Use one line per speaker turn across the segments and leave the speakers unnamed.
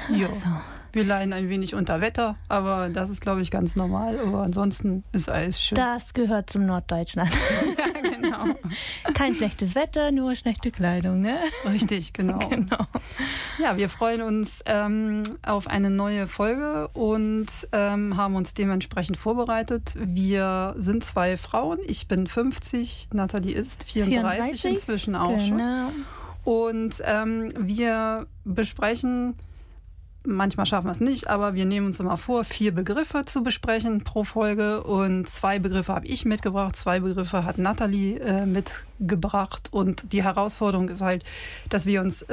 Ja.
Also,
Wir leiden ein wenig unter Wetter, aber das ist, glaube ich, ganz normal. Aber ansonsten ist alles schön.
das gehört zum Norddeutschland.
Ja, genau.
Kein schlechtes Wetter, nur schlechte Kleidung, ne?
Richtig, genau.
Genau.
Ja, wir freuen uns auf eine neue Folge und haben uns dementsprechend vorbereitet. Wir sind 2 Frauen. Ich bin 50, Nathalie ist 34 inzwischen auch schon. Und wir besprechen, manchmal schaffen wir es nicht, aber wir nehmen uns immer vor, 4 Begriffe zu besprechen pro Folge. Und 2 Begriffe habe ich mitgebracht, 2 Begriffe hat Nathalie mitgebracht. Und die Herausforderung ist halt, dass wir uns,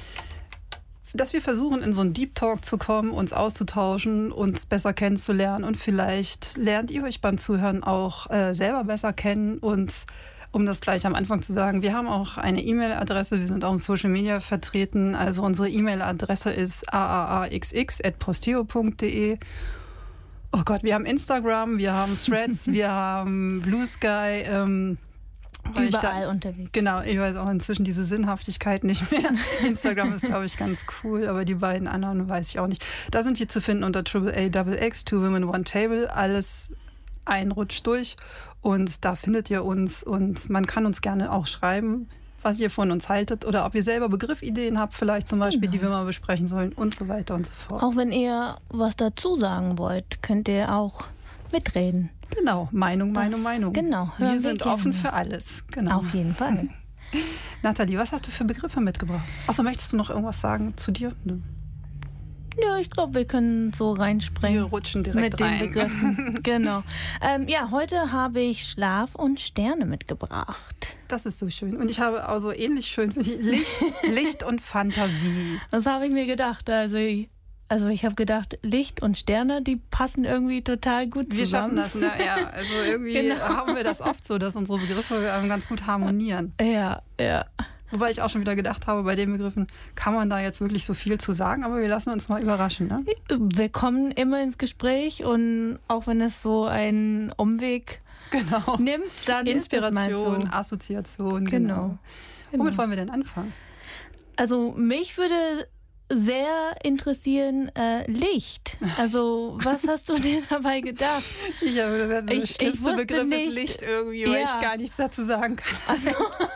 dass wir versuchen, in so einen Deep Talk zu kommen, uns auszutauschen, uns besser kennenzulernen. Und vielleicht lernt ihr euch beim Zuhören auch selber besser kennen. Und um das gleich am Anfang zu sagen, wir haben auch eine E-Mail-Adresse, wir sind auch in Social Media vertreten. Also unsere E-Mail-Adresse ist aaaxx@posteo.de. Oh Gott, wir haben Instagram, wir haben Threads, wir haben Blue Sky.
Überall unterwegs.
Genau, ich weiß auch inzwischen diese Sinnhaftigkeit nicht mehr. Instagram ist, glaube ich, ganz cool, aber die beiden anderen weiß ich auch nicht. Da sind wir zu finden unter AAAXX, 2 Women, 1 Table, alles ein Rutsch durch. Und da findet ihr uns und man kann uns gerne auch schreiben, was ihr von uns haltet oder ob ihr selber Begriffideen habt, vielleicht zum Beispiel, die wir mal besprechen sollen und so weiter und so fort.
Auch wenn ihr was dazu sagen wollt, könnt ihr auch mitreden.
Genau, Meinung.
Genau.
Wir sind offen für alles. Genau.
Auf jeden Fall.
Nathalie, was hast du für Begriffe mitgebracht? Achso, möchtest du noch irgendwas sagen zu dir? Ne.
Ja, ich glaube, wir können so reinspringen.
Wir rutschen direkt
mit
rein.
den Begriffen. Genau. Ja, heute habe ich Schlaf und Sterne mitgebracht.
Das ist so schön. Und ich habe also ähnlich schön Licht und Fantasie.
Das habe ich mir gedacht. Also ich habe gedacht, Licht und Sterne, die passen irgendwie total gut zusammen.
Wir schaffen das, ne? Ja, also irgendwie haben wir das oft so, dass unsere Begriffe ganz gut harmonieren.
Ja.
Wobei ich auch schon wieder gedacht habe, bei den Begriffen kann man da jetzt wirklich so viel zu sagen, aber wir lassen uns mal überraschen. Ne?
Wir kommen immer ins Gespräch und auch wenn es so einen Umweg nimmt, dann
Inspiration,
ist es mal so.
Assoziation.
Genau.
Womit wollen wir denn anfangen?
Also mich würde sehr interessieren Licht. Also was hast du dir dabei gedacht?
Ich habe gesagt, der schlimmste Begriff
nicht.
ist Licht irgendwie, weil ich gar nichts dazu sagen kann.
Also.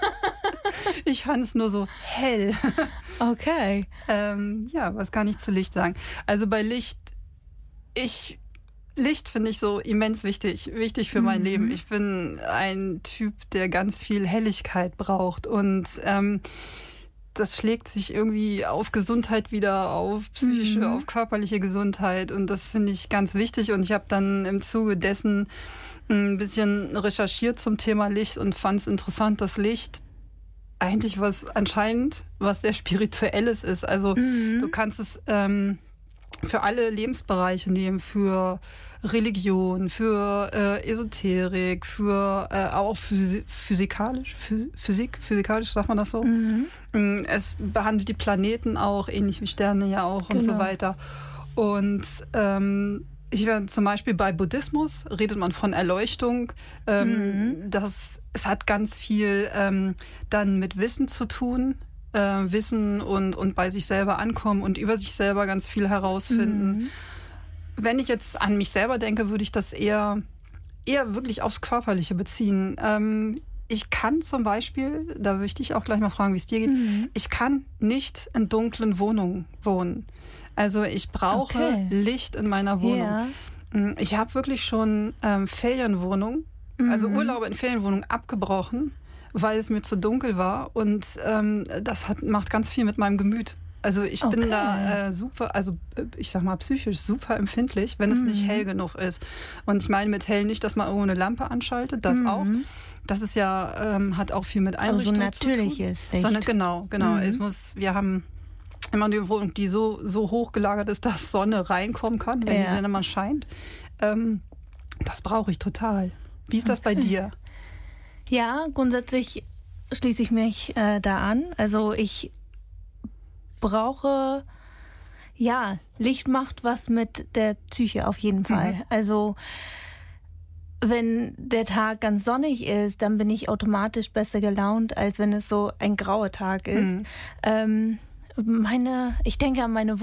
Ich fand es nur so hell.
Okay.
Ja, was kann ich zu Licht sagen? Also bei Licht finde ich so immens wichtig für mein Leben. Ich bin ein Typ, der ganz viel Helligkeit braucht und das schlägt sich irgendwie auf Gesundheit wieder, auf psychische, auf körperliche Gesundheit und das finde ich ganz wichtig und ich habe dann im Zuge dessen ein bisschen recherchiert zum Thema Licht und fand es interessant, dass Licht eigentlich was sehr Spirituelles ist. Also du kannst es für alle Lebensbereiche nehmen, für Religion, für Esoterik, für auch physikalisch sagt man das so. Es behandelt die Planeten auch, ähnlich wie Sterne ja auch und so weiter. Und zum Beispiel bei Buddhismus redet man von Erleuchtung. Es hat ganz viel dann mit Wissen zu tun. Wissen und bei sich selber ankommen und über sich selber ganz viel herausfinden. Wenn ich jetzt an mich selber denke, würde ich das eher wirklich aufs Körperliche beziehen. Ich kann zum Beispiel, da möchte ich auch gleich mal fragen, wie es dir geht, ich kann nicht in dunklen Wohnungen wohnen. Also ich brauche Licht in meiner Wohnung. Ja. Ich habe wirklich schon Ferienwohnungen, also Urlaube in Ferienwohnungen abgebrochen, weil es mir zu dunkel war und das macht ganz viel mit meinem Gemüt. Also ich bin da super, also ich sag mal psychisch super empfindlich, wenn es nicht hell genug ist. Und ich meine mit hell nicht, dass man irgendwo eine Lampe anschaltet, das auch. Das ist ja, hat auch viel mit Einrichtung zu tun.
Natürliches Licht.
Sondern genau. Wir haben immer eine Wohnung, die so hoch gelagert ist, dass Sonne reinkommen kann, wenn die Sonne mal scheint. Das brauche ich total. Wie ist das bei dir?
Ja, grundsätzlich schließe ich mich da an. Also ich brauche, Licht macht was mit der Psyche auf jeden Fall. Also wenn der Tag ganz sonnig ist, dann bin ich automatisch besser gelaunt, als wenn es so ein grauer Tag ist. Ich denke an meine